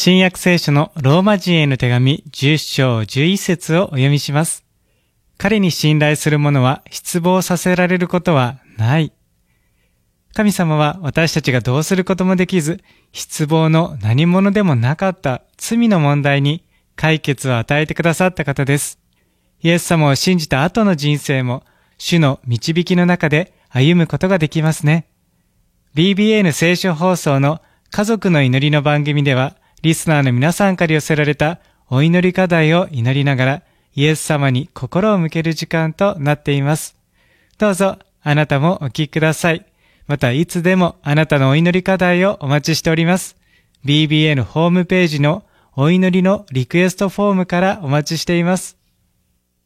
新約聖書のローマ人への手紙10章11節をお読みします。彼に信頼する者は失望させられることはない。神様は私たちがどうすることもできず、失望の何者でもなかった罪の問題に解決を与えてくださった方です。イエス様を信じた後の人生も、主の導きの中で歩むことができますね。BBN 聖書放送の家族の祈りの番組では、リスナーの皆さんから寄せられたお祈り課題を祈りながら、イエス様に心を向ける時間となっています。どうぞあなたもお聞きください。またいつでもあなたのお祈り課題をお待ちしております。BBN ホームページのお祈りのリクエストフォームからお待ちしています。